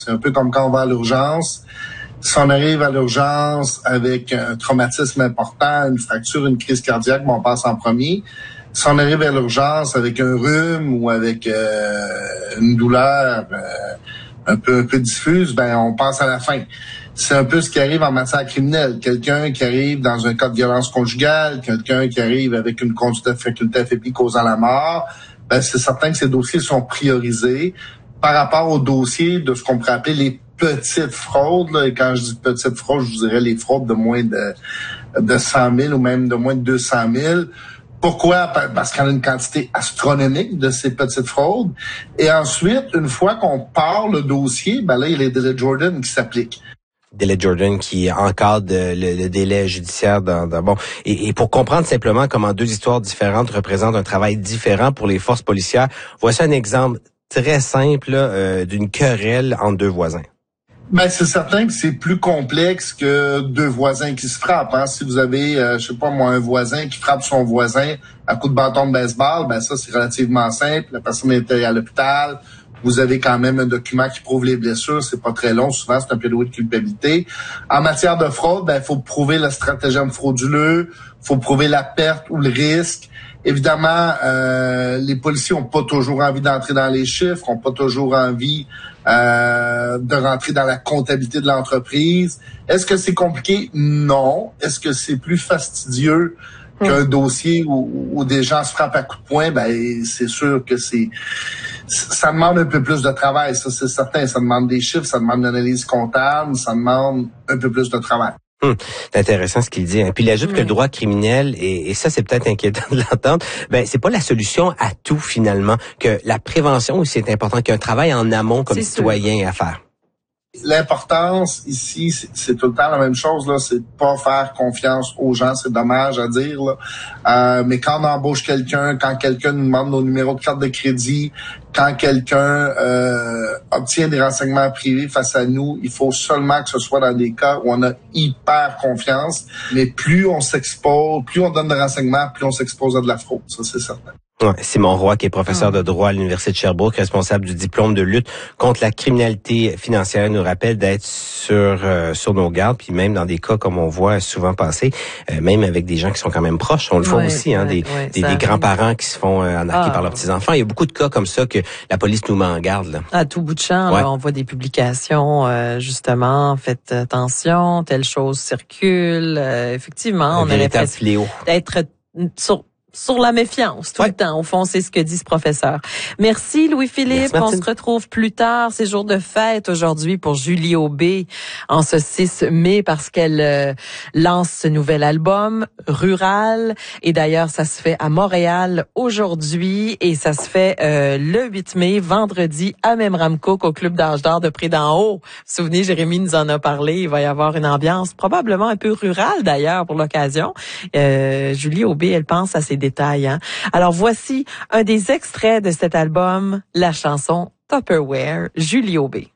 C'est un peu comme quand on va à l'urgence. Si on arrive à l'urgence avec un traumatisme important, une fracture, une crise cardiaque, on passe en premier. Si on arrive à l'urgence avec un rhume ou avec une douleur un peu diffuse, on passe à la fin. C'est un peu ce qui arrive en matière criminelle. Quelqu'un qui arrive dans un cas de violence conjugale, quelqu'un qui arrive avec une conduite de faculté affaiblie causant la mort, c'est certain que ces dossiers sont priorisés par rapport aux dossiers de ce qu'on pourrait appeler les petites fraudes. Là. Et quand je dis petites fraudes, je vous dirais les fraudes de moins de 100 000 ou même de moins de 200 000. Pourquoi? Parce qu'on a une quantité astronomique de ces petites fraudes. Et ensuite, une fois qu'on part le dossier, là, il y a les délais Jordan qui s'appliquent. Délai Jordan qui encadre le délai judiciaire et pour comprendre simplement comment deux histoires différentes représentent un travail différent pour les forces policières, voici un exemple très simple d'une querelle entre deux voisins. C'est certain que c'est plus complexe que deux voisins qui se frappent. Hein. Si vous avez, un voisin qui frappe son voisin à coup de bâton de baseball, ça c'est relativement simple. La personne est à l'hôpital. Vous avez quand même un document qui prouve les blessures. C'est pas très long. Souvent, c'est un plaidoyer de culpabilité. En matière de fraude, il faut prouver le stratagème frauduleux. Il faut prouver la perte ou le risque. Évidemment, les policiers ont pas toujours envie d'entrer dans les chiffres, ont pas toujours envie de rentrer dans la comptabilité de l'entreprise. Est-ce que c'est compliqué? Non. Est-ce que c'est plus fastidieux qu'un dossier où des gens se frappent à coups de poing? C'est sûr que ça demande un peu plus de travail, ça c'est certain. Ça demande des chiffres, ça demande une analyse comptable, ça demande un peu plus de travail. C'est intéressant ce qu'il dit. Puis il ajoute que le droit criminel, et ça c'est peut-être inquiétant de l'entendre, c'est pas la solution à tout finalement, que la prévention aussi est importante, qu'il y a un travail en amont comme citoyen à faire. L'importance ici, c'est tout le temps la même chose, là, c'est de pas faire confiance aux gens, c'est dommage à dire, là. Mais quand on embauche quelqu'un, quand quelqu'un nous demande nos numéros de carte de crédit, quand quelqu'un obtient des renseignements privés face à nous, il faut seulement que ce soit dans des cas où on a hyper confiance. Mais plus on s'expose, plus on donne de renseignements, plus on s'expose à de la fraude, ça c'est certain. Ouais, Simon Roy, qui est professeur de droit à l'Université de Sherbrooke, responsable du diplôme de lutte contre la criminalité financière, nous rappelle d'être sur nos gardes, puis même dans des cas comme on voit souvent passer, même avec des gens qui sont quand même proches, on le voit aussi, des grands-parents qui se font arnaquer par leurs petits-enfants. Il y a beaucoup de cas comme ça que la police nous met en garde. Là. À tout bout de champ, là, on voit des publications, justement, faites attention, telle chose circule. Effectivement, on aurait presque d'être sur la méfiance tout le temps. Au fond, c'est ce que dit ce professeur. Merci Louis-Philippe. On se retrouve plus tard. C'est jour de fête aujourd'hui pour Julie Aubé en ce 6 mai parce qu'elle lance ce nouvel album Rural. Et d'ailleurs, ça se fait à Montréal aujourd'hui et ça se fait le 8 mai, vendredi, à Memramcook au Club d'Âge d'Or de Près-d'en-Haut. Vous vous souvenez, Jérémy nous en a parlé. Il va y avoir une ambiance probablement un peu rurale d'ailleurs pour l'occasion. Julie Aubé, elle pense à ses détails. Hein? Alors voici un des extraits de cet album, la chanson Tupperware, Julie Aubé.